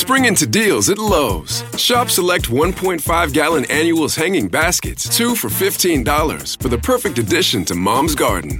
Spring into deals at Lowe's. Shop select 1.5-gallon annuals hanging baskets, 2 for $15 for the perfect addition to Mom's Garden.